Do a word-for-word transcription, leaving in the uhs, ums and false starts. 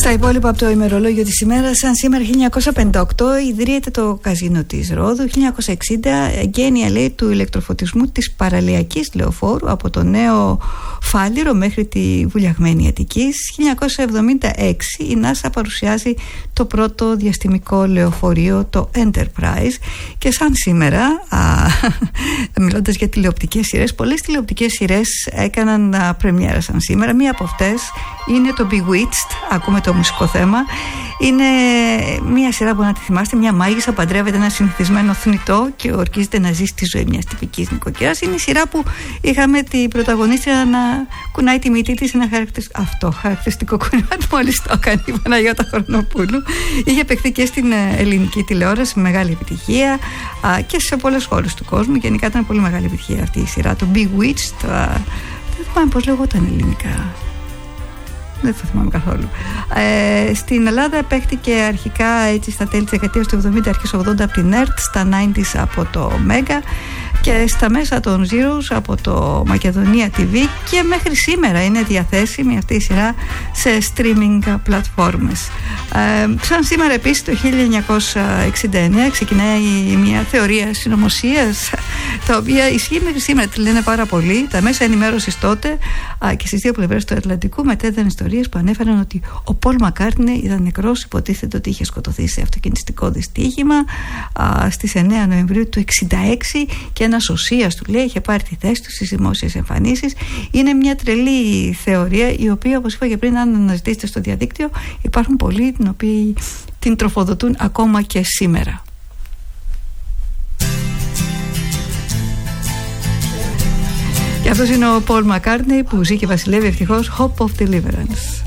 Στα υπόλοιπα από το ημερολόγιο της ημέρας, σαν σήμερα χίλια εννιακόσια πενήντα οκτώ ιδρύεται το καζίνο της Ρόδου. χίλια εννιακόσια εξήντα γένεια, λέει, του ηλεκτροφωτισμού της παραλιακής λεωφόρου από το νέο Φάληρο μέχρι τη βουλιαγμένη Αττικής. χίλια εννιακόσια εβδομήντα έξι η NASA παρουσιάζει το πρώτο διαστημικό λεωφορείο, το Enterprise. Και σαν σήμερα, α, μιλώντας για τηλεοπτικές σειρές, πολλές τηλεοπτικές σειρές έκαναν α, πρεμιέρα σαν σήμερα. Μία από αυτές είναι το Bewitched. Ακούμε το μουσικό θέμα. Είναι μια σειρά που, να τη θυμάστε, μια μάγισσα παντρεύεται ένα συνηθισμένο θνητό και ορκίζεται να ζει στη ζωή μιας τυπικής νοικοκυράς. Είναι η σειρά που είχαμε την πρωταγωνίστρια να κουνάει τη μύτη της, ένα χαρακτηρισ... αυτό χαρακτηριστικό κουνάτι, μόλις το έκανε η Παναγιώτα Χρονοπούλου. Είχε παιχθεί και στην ελληνική τηλεόραση με μεγάλη επιτυχία α, και σε πολλές χώρες του κόσμου. Γενικά ήταν πολύ μεγάλη επιτυχία αυτή η σειρά. Το Bewitched, α, δεν θυμάμαι πώς λεγόταν ελληνικά. Δεν θα θυμάμαι καθόλου. Ε, στην Ελλάδα παίχτηκε αρχικά έτσι στα τέλη της δεκαετίας του εβδομήντα, αρχές ογδόντα από την ΕΡΤ, στα ενενήντα από το Μέγκα και στα μέσα των Zeros από το Μακεδονία τι βι, και μέχρι σήμερα είναι διαθέσιμη αυτή η σειρά σε streaming πλατφόρμες. Ε, σαν σήμερα επίσης το χίλια εννιακόσια εξήντα εννέα ξεκινάει μια θεωρία συνωμοσίας, τα οποία ισχύει μέχρι σήμερα, τη λένε πάρα πολύ. Τα μέσα ενημέρωσης τότε α, και στις δύο πλευρές του Ατλαντικού μετέδωσαν ιστορίες που ανέφεραν ότι ο Πολ Μακκάρτνεϊ ήταν νεκρός, υποτίθεται ότι είχε σκοτωθεί σε αυτοκινηστικό δυστύχημα α, στις εννέα Νοεμβρίου του εξήντα έξι, και ένας οσίας του, λέει, είχε πάρει τη θέση του στις δημόσιες εμφανίσεις. Είναι μια τρελή θεωρία, η οποία, όπως είπα και πριν, αν αναζητήσετε στο διαδίκτυο, υπάρχουν πολλοί την οποίοι την τροφοδοτούν ακόμα και σήμερα. Και αυτός είναι ο Πολ Μακκάρτνεϊ, που ζει και βασιλεύει ευτυχώς, Hope of Deliverance.